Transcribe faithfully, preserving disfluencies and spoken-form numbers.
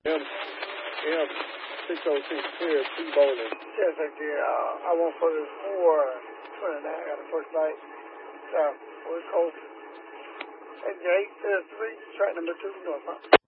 M, M, six oh six clear, two bowling. Yes, I did. Uh, I went for the four twenty-nine. I got the first light. Uh, we're cold. At the eight, uh, three, track number two, north.